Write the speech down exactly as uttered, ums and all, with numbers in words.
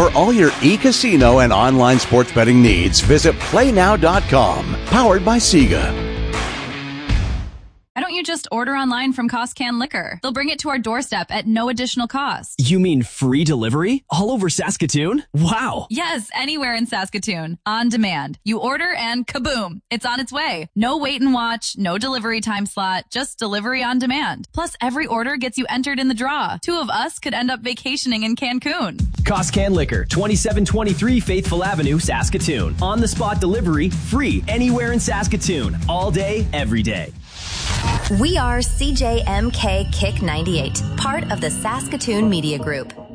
For all your e-casino and online sports betting needs, visit play now dot com. Powered by Sega. Why don't you just order online from Costcan Liquor? They'll bring it to our doorstep at no additional cost. You mean free delivery? All over Saskatoon? Wow. Yes, anywhere in Saskatoon. On demand. You order and kaboom, it's on its way. No wait and watch, no delivery time slot, just delivery on demand. Plus, every order gets you entered in the draw. Two of us could end up vacationing in Cancun. Costcan Liquor, twenty-seven twenty-three Faithful Avenue, Saskatoon. On-the-spot delivery, free anywhere in Saskatoon. All day, every day. We are C J M K Kick ninety-eight, part of the Saskatoon Media Group.